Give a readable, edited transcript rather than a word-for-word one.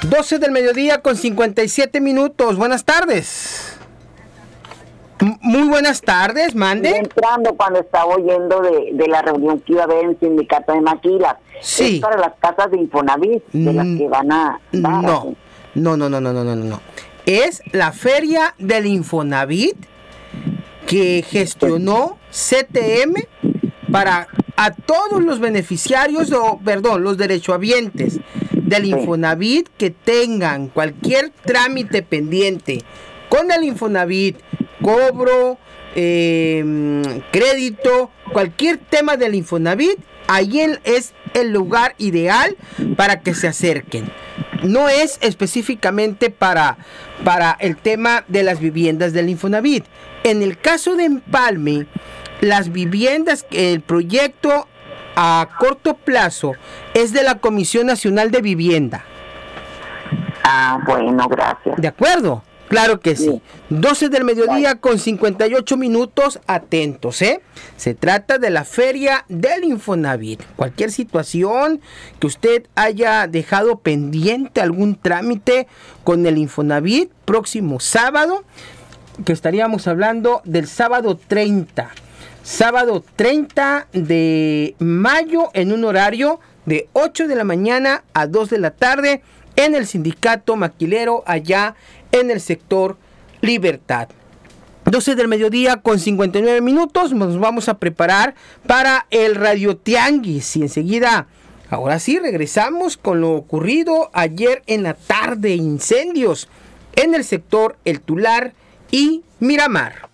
12 del mediodía con 57 minutos. Buenas tardes. Muy buenas tardes, mande. Entrando cuando estaba oyendo de la reunión que iba a haber en el sindicato de maquilas. Sí. Es para las casas de Infonavit, de las que van a dar. No. Es la feria del Infonavit que gestionó CTM para a todos los beneficiarios, los derechohabientes del Infonavit que tengan cualquier trámite pendiente con el Infonavit, cobro, crédito, cualquier tema del Infonavit, ahí es el lugar ideal para que se acerquen. No es específicamente para el tema de las viviendas del Infonavit. En el caso de Empalme, las viviendas, el proyecto a corto plazo es de la Comisión Nacional de Vivienda. Ah, bueno, gracias. ¿De acuerdo? Claro que sí. 12 del mediodía con 58 minutos, atentos, ¿eh? Se trata de la feria del Infonavit. Cualquier situación que usted haya dejado pendiente, algún trámite con el Infonavit, próximo sábado, que estaríamos hablando del sábado 30. Sábado 30 de mayo en un horario de 8 de la mañana a 2 de la tarde en el sindicato maquilero allá en el sector Libertad. 12 del mediodía con 59 minutos, nos vamos a preparar para el Radio Tianguis y enseguida, ahora sí, regresamos con lo ocurrido ayer en la tarde, incendios en el sector El Tular y Miramar.